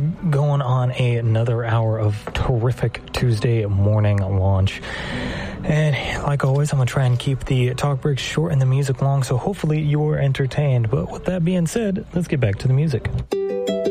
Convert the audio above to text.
going on another hour of terrific Tuesday morning launch. And like always, I'm going to try and keep the talk breaks short and the music long, so hopefully you are entertained. But with that being said, let's get back to the music.